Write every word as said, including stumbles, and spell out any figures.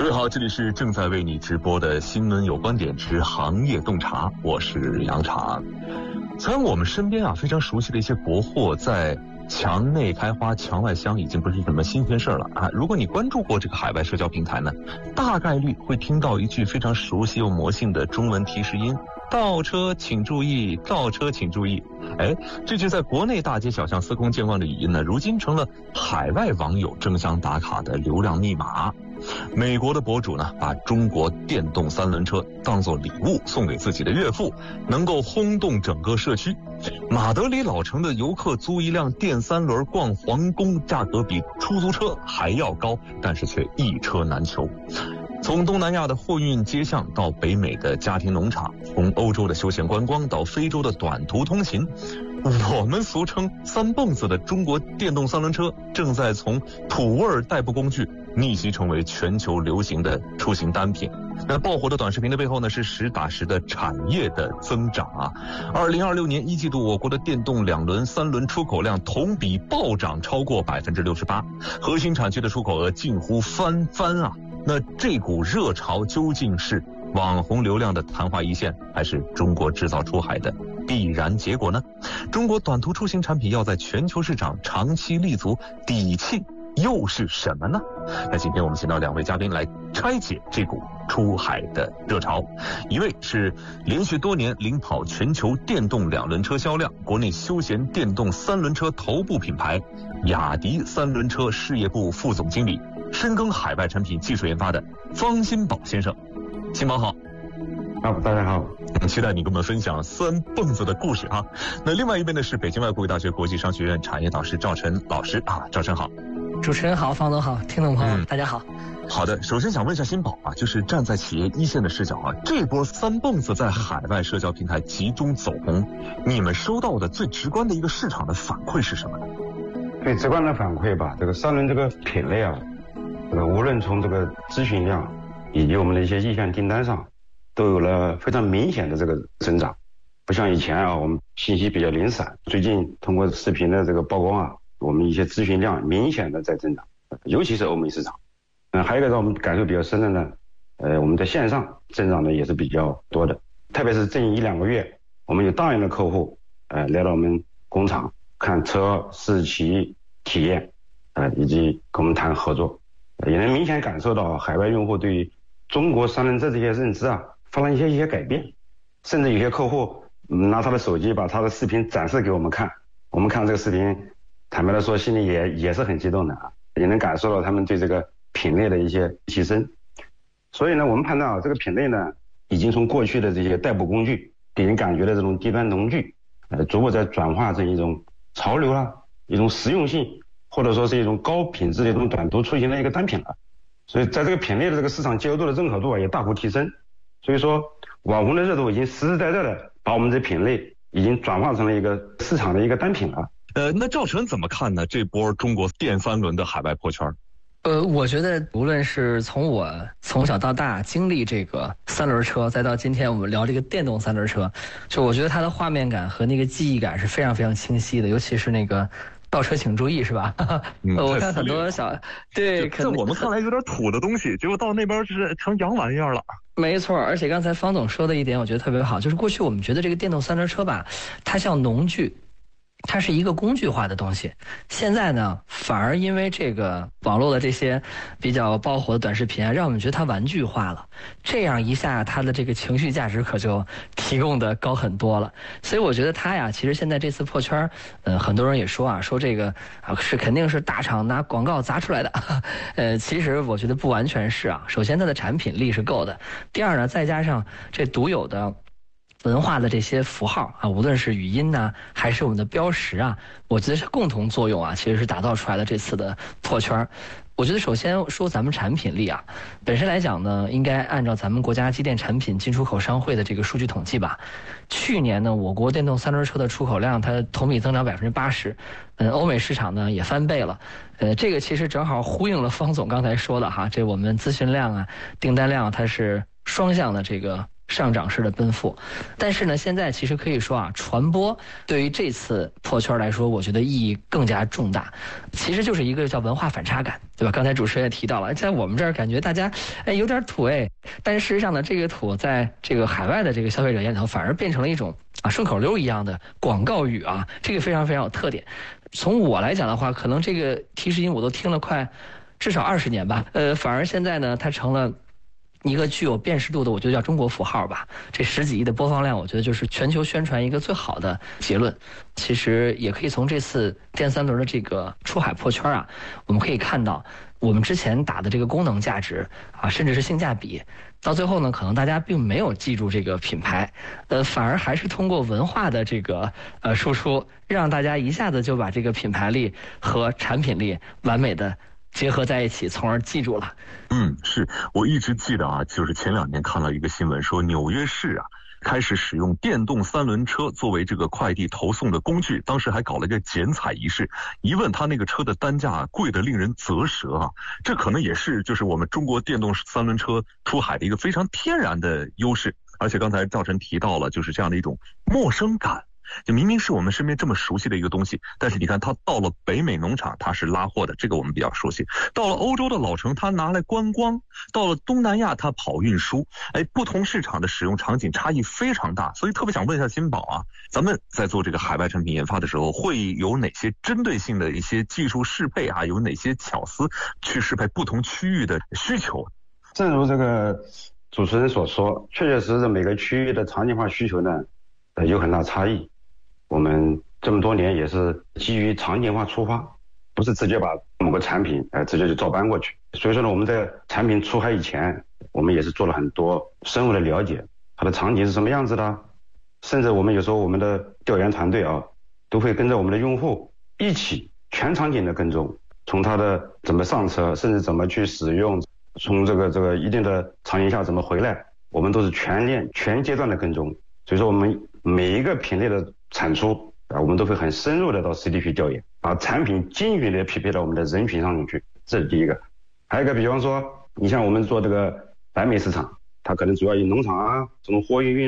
各位好，这里是正在为你直播的新闻有观点之行业洞察，我是杨常。虽然我们身边啊非常熟悉的一些国货在墙内开花墙外香已经不是什么新鲜事了啊！如果你关注过这个海外社交平台呢，大概率会听到一句非常熟悉又魔性的中文提示音：倒车请注意，倒车请注意。哎，这句在国内大街小巷司空见惯的语音呢，如今成了海外网友争相打卡的流量密码。美国的博主呢，把中国电动三轮车当作礼物送给自己的岳父，能够轰动整个社区。马德里老城的游客租一辆电三轮逛皇宫，价格比出租车还要高，但是却一车难求。从东南亚的货运街巷到北美的家庭农场，从欧洲的休闲观光到非洲的短途通勤，我们俗称三蹦子的中国电动三轮车正在从土味代步工具逆袭成为全球流行的出行单品。那爆火的短视频的背后呢，是实打实的产业的增长啊！二零二六年一季度，我国的电动两轮、三轮出口量同比暴涨超过百分之六十八，核心产区的出口额近乎翻番啊！那这股热潮究竟是网红流量的昙花一现，还是中国制造出海的必然结果呢？中国短途出行产品要在全球市场长期立足，底气又是什么呢？那今天我们请到两位嘉宾来拆解这股出海的热潮。一位是连续多年领跑全球电动两轮车销量，国内休闲电动三轮车头部品牌雅迪三轮车事业部副总经理，深耕海外产品技术研发的方新宝先生。新宝好。 好，大家好， 期待你跟我们分享三蹦子的故事啊。那另外一边呢是北京外国语大学国际商学院产业导师赵晨老师啊，赵晨好。 主持人好，方总好，听众朋友、嗯、大家好。 好的，首先想问一下新宝啊，就是站在企业一线的视角啊，这波三蹦子在海外社交平台集中走红，你们收到的最直观的一个市场的反馈是什么呢？ 最直观的反馈吧，这个三轮这个品类啊，这个无论从这个咨询量以及我们的一些意向订单上，都有了非常明显的这个增长。不像以前啊，我们信息比较零散，最近通过视频的这个曝光啊，我们一些咨询量明显的在增长，尤其是欧美市场。嗯，还有一个让我们感受比较深的呢，呃，我们在线上增长的也是比较多的，特别是近一两个月，我们有大量的客户，呃，来到我们工厂看车、试骑、体验，呃，以及跟我们谈合作，也能明显感受到海外用户对于中国三轮车这些认知啊，发生一些一些改变，甚至有些客户、嗯、拿他的手机把他的视频展示给我们看，我们看这个视频，坦白的说，心里也也是很激动的啊，也能感受到他们对这个品类的一些提升。所以呢，我们判断啊，这个品类呢，已经从过去的这些代步工具给人感觉的这种低端农具，呃，逐步在转化成一种潮流啦，一种实用性，或者说是一种高品质的一种短途出行的一个单品了。所以在这个品类的这个市场接受度的认可度啊，也大幅提升。所以说，网红的热度已经实实在在的把我们这品类已经转化成了一个市场的一个单品了。 呃，那赵晨怎么看呢？这波中国电三轮的海外破圈？ 呃，我觉得无论是从我从小到大经历这个三轮车，再到今天我们聊这个电动三轮车，就我觉得它的画面感和那个记忆感是非常非常清晰的，尤其是那个倒车请注意，是吧？嗯、我看很多小对， 在我们看来有点土的东西，结果到那边是成洋玩意儿了。 没错，而且刚才方总说的一点，我觉得特别好，就是过去我们觉得这个电动三轮车吧，它像农具。它是一个工具化的东西，现在呢，反而因为这个网络的这些比较爆火的短视频啊，让我们觉得它玩具化了。这样一下，它的这个情绪价值可就提供的高很多了。所以我觉得它呀，其实现在这次破圈，呃，很多人也说啊，说这个啊是肯定是大厂拿广告砸出来的。呃，其实我觉得不完全是啊。首先，它的产品力是够的；第二呢，再加上这独有的文化的这些符号啊，无论是语音呐、啊，还是我们的标识啊，我觉得是共同作用啊，其实是打造出来的这次的破圈。我觉得首先说咱们产品力啊，本身来讲呢，应该按照咱们国家机电产品进出口商会的这个数据统计吧，去年呢，我国电动三轮车的出口量它同比增长百分之八十，嗯，欧美市场呢也翻倍了，呃，这个其实正好呼应了方总刚才说的哈，这我们咨询量啊、订单量它是双向的这个上涨式的奔赴。但是呢，现在其实可以说啊，传播对于这次破圈来说，我觉得意义更加重大。其实就是一个叫文化反差感，对吧？刚才主持人也提到了，在我们这儿感觉大家哎有点土哎，但是事实上呢，这个土在这个海外的这个消费者眼里头，反而变成了一种啊顺口溜一样的广告语啊，这个非常非常有特点。从我来讲的话，可能这个提示音我都听了快至少二十年吧，呃，反而现在呢，它成了一个具有辨识度的，我觉得叫中国符号吧。这十几亿的播放量，我觉得就是全球宣传一个最好的结论。其实也可以从这次电三轮的这个出海破圈啊，我们可以看到，我们之前打的这个功能价值啊，甚至是性价比，到最后呢，可能大家并没有记住这个品牌，呃，反而还是通过文化的这个呃输出，让大家一下子就把这个品牌力和产品力完美的结合在一起，从而记住了。 嗯，是我一直记得啊，就是前两年看了一个新闻，说纽约市啊开始使用电动三轮车作为这个快递投送的工具，当时还搞了一个剪彩仪式。一问他那个车的单价贵得令人啧舌啊，这可能也是就是我们中国电动三轮车出海的一个非常天然的优势。而且刚才赵晨提到了，就是这样的一种陌生感。就明明是我们身边这么熟悉的一个东西，但是你看它到了北美农场它是拉货的，这个我们比较熟悉；到了欧洲的老城它拿来观光，到了东南亚它跑运输，哎，不同市场的使用场景差异非常大。所以特别想问一下金宝啊，咱们在做这个海外产品研发的时候，会有哪些针对性的一些技术适配啊？有哪些巧思去适配不同区域的需求？ 正如这个主持人所说，确确实实每个区域的场景化需求呢，呃，有很大差异。我们这么多年也是基于场景化出发，不是直接把某个产品呃直接就照搬过去。所以说呢，我们在产品出海以前，我们也是做了很多深入的了解，它的场景是什么样子的，甚至我们有时候我们的调研团队啊，都会跟着我们的用户一起全场景的跟踪，从它的怎么上车，甚至怎么去使用，从这个这个一定的场景下怎么回来，我们都是全链全阶段的跟踪。所以说我们每一个品类的产出啊，我们都会很深入的到 C D P 调研，把产品精准的匹配到我们的人群上去，这是第一个。还有一个，比方说，你像我们做这个北美市场，它可能主要以农场啊，这种货运运